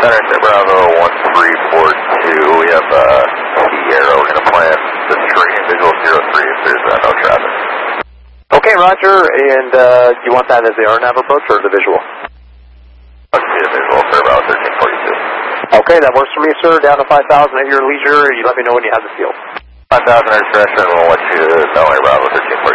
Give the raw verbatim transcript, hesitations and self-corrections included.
Center, Sierra Bravo one three four two. We have uh, Sierra. We're going to plan the screen, visual zero three if there's uh, no traffic. Okay, Roger. And uh, you want that as the R NAV approach or the visual? Let's see the visual, Sierra Bravo thirteen forty-two. Okay, that works for me, sir. Down to five thousand at your leisure. You let me know when you have the field. five thousand at discretion, and we'll let you know, Bravo thirteen forty-two.